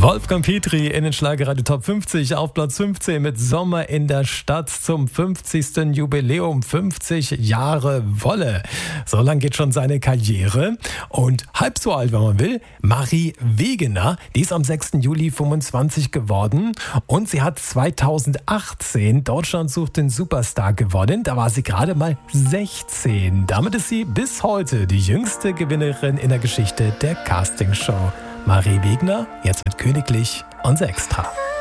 Wolfgang Petri in den Schlagerradio Top 50 auf Platz 15 mit Sommer in der Stadt zum 50. Jubiläum, 50 Jahre Wolle. So lang geht schon seine Karriere und halb so alt, wenn man will. Marie Wegener, die ist am 6. Juli 25 geworden und sie hat 2018 Deutschland sucht den Superstar gewonnen. Da war sie gerade mal 16. Damit ist sie bis heute die jüngste Gewinnerin in der Geschichte der Castingshow. Marie Wegener, jetzt mit Königlich und Extra.